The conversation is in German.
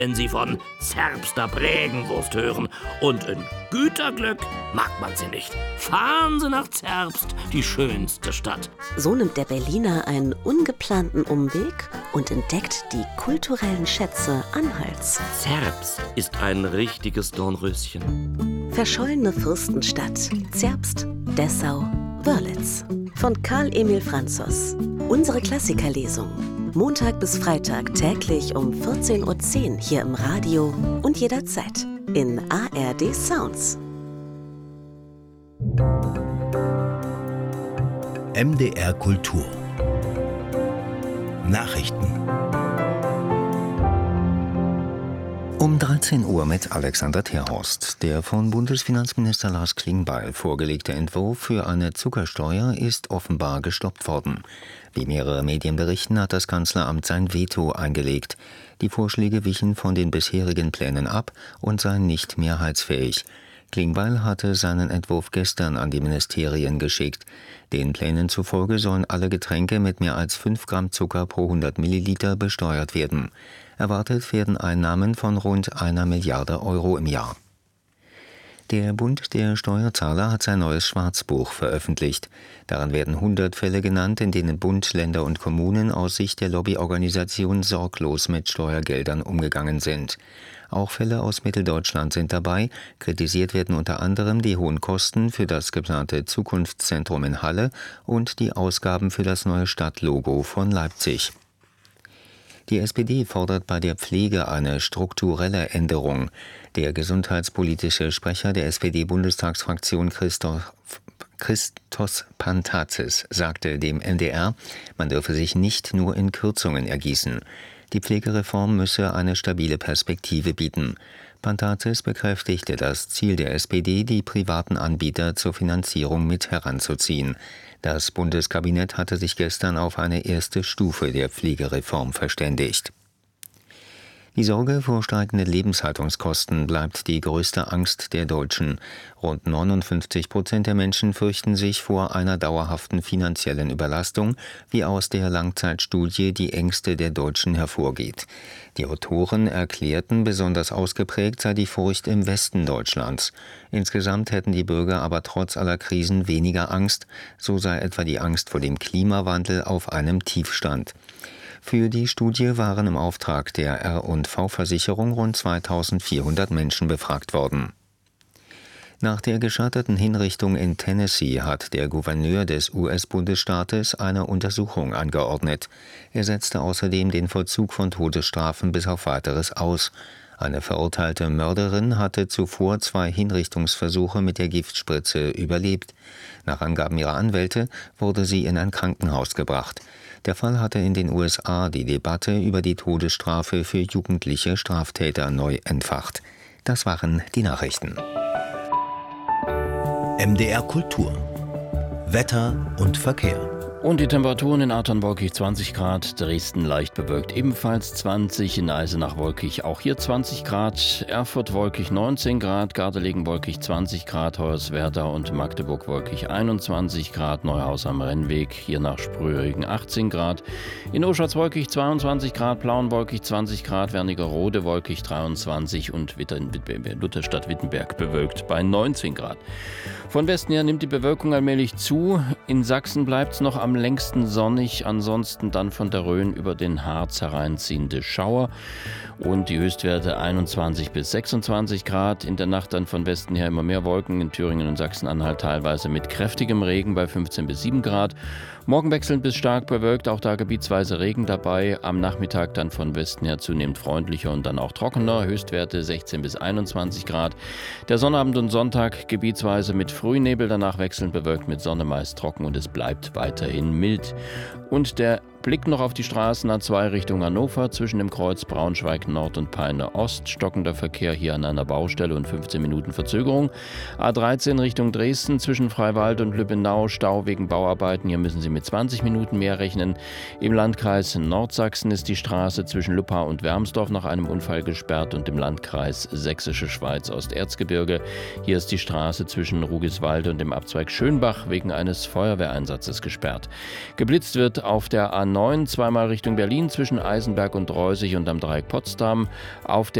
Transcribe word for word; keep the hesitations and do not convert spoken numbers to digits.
wenn Sie von Zerbster Prägenwurst hören. Und in Güterglück mag man sie nicht. Fahren Sie nach Zerbst, die schönste Stadt. So nimmt der Berliner einen ungeplanten Umweg und entdeckt die kulturellen Schätze Anhalts. Zerbst ist ein richtiges Dornröschen. Verschollene Fürstenstadt, Zerbst, Dessau, Wörlitz. Von Karl Emil Franzos. Unsere Klassikerlesung. Montag bis Freitag täglich um vierzehn Uhr zehn hier im Radio und jederzeit in A R D Sounds. M D R Kultur. Nachrichten. Um dreizehn Uhr mit Alexander Terhorst. Der von Bundesfinanzminister Lars Klingbeil vorgelegte Entwurf für eine Zuckersteuer ist offenbar gestoppt worden. Wie mehrere Medien berichten, hat das Kanzleramt sein Veto eingelegt. Die Vorschläge wichen von den bisherigen Plänen ab und seien nicht mehrheitsfähig. Klingbeil hatte seinen Entwurf gestern an die Ministerien geschickt. Den Plänen zufolge sollen alle Getränke mit mehr als fünf Gramm Zucker pro hundert Milliliter besteuert werden. Erwartet werden Einnahmen von rund einer Milliarde Euro im Jahr. Der Bund der Steuerzahler hat sein neues Schwarzbuch veröffentlicht. Daran werden hundert Fälle genannt, in denen Bund, Länder und Kommunen aus Sicht der Lobbyorganisation sorglos mit Steuergeldern umgegangen sind. Auch Fälle aus Mitteldeutschland sind dabei. Kritisiert werden unter anderem die hohen Kosten für das geplante Zukunftszentrum in Halle und die Ausgaben für das neue Stadtlogo von Leipzig. Die S P D fordert bei der Pflege eine strukturelle Änderung. Der gesundheitspolitische Sprecher der S P D-Bundestagsfraktion Christoph, Christos Pantazis sagte dem M D R, man dürfe sich nicht nur in Kürzungen ergießen. Die Pflegereform müsse eine stabile Perspektive bieten. Pantazis bekräftigte das Ziel der S P D, die privaten Anbieter zur Finanzierung mit heranzuziehen. Das Bundeskabinett hatte sich gestern auf eine erste Stufe der Pflegereform verständigt. Die Sorge vor steigenden Lebenshaltungskosten bleibt die größte Angst der Deutschen. Rund neunundfünfzig Prozent der Menschen fürchten sich vor einer dauerhaften finanziellen Überlastung, wie aus der Langzeitstudie Die Ängste der Deutschen hervorgeht. Die Autoren erklärten, besonders ausgeprägt sei die Furcht im Westen Deutschlands. Insgesamt hätten die Bürger aber trotz aller Krisen weniger Angst, so sei etwa die Angst vor dem Klimawandel auf einem Tiefstand. Für die Studie waren im Auftrag der R und V-Versicherung rund zweitausendvierhundert Menschen befragt worden. Nach der gescheiterten Hinrichtung in Tennessee hat der Gouverneur des U S-Bundesstaates eine Untersuchung angeordnet. Er setzte außerdem den Vollzug von Todesstrafen bis auf Weiteres aus. Eine verurteilte Mörderin hatte zuvor zwei Hinrichtungsversuche mit der Giftspritze überlebt. Nach Angaben ihrer Anwälte wurde sie in ein Krankenhaus gebracht. Der Fall hatte in den U S A die Debatte über die Todesstrafe für jugendliche Straftäter neu entfacht. Das waren die Nachrichten. M D R Kultur. Wetter und Verkehr. Und die Temperaturen in Aton wolkig zwanzig Grad, Dresden leicht bewölkt ebenfalls zwanzig, in Eisenach wolkig auch hier zwanzig Grad, Erfurt wolkig neunzehn Grad, Gardelegen wolkig zwanzig Grad, Hoyerswerda und Magdeburg wolkig einundzwanzig Grad, Neuhaus am Rennweg, hier nach Sprühregen achtzehn Grad, in Oschatz wolkig zweiundzwanzig Grad, Plauen wolkig zwanzig Grad, Wernigerode wolkig dreiundzwanzig und Lutherstadt-Wittenberg bewölkt bei neunzehn Grad. Von Westen her nimmt die Bewölkung allmählich zu, in Sachsen bleibt es noch am Am längsten sonnig, ansonsten dann von der Rhön über den Harz hereinziehende Schauer und die Höchstwerte einundzwanzig bis sechsundzwanzig Grad. In der Nacht dann von Westen her immer mehr Wolken, in Thüringen und Sachsen-Anhalt teilweise mit kräftigem Regen bei fünfzehn bis sieben Grad. Morgen wechselnd bis stark bewölkt, auch da gebietsweise Regen dabei. Am Nachmittag dann von Westen her zunehmend freundlicher und dann auch trockener. Höchstwerte sechzehn bis einundzwanzig Grad. Der Sonnabend und Sonntag gebietsweise mit Frühnebel, danach wechselnd bewölkt mit Sonne, meist trocken und es bleibt weiterhin mild. Und der Blick noch auf die Straßen A zwei Richtung Hannover, zwischen dem Kreuz Braunschweig Nord und Peine Ost. Stockender Verkehr hier an einer Baustelle und fünfzehn Minuten Verzögerung. A dreizehn Richtung Dresden, zwischen Freiwald und Lübbenau, Stau wegen Bauarbeiten. Hier müssen Sie mit zwanzig Minuten mehr rechnen. Im Landkreis Nordsachsen ist die Straße zwischen Luppau und Wermsdorf nach einem Unfall gesperrt und im Landkreis Sächsische Schweiz Osterzgebirge. Hier ist die Straße zwischen Rugiswalde und dem Abzweig Schönbach wegen eines Feuerwehreinsatzes gesperrt. Geblitzt wird auf der A neun zweimal Richtung Berlin zwischen Eisenberg und Dreusig und am Dreieck Potsdam. Auf der